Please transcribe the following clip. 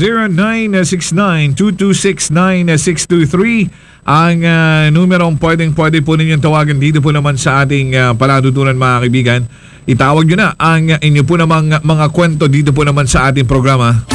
0969-226-9623 ang numerong pwede po ninyong tawagan dito po naman sa ating paladutunan mga kaibigan. Itawag nyo na ang inyo po namang mga kwento dito po naman sa ating programa.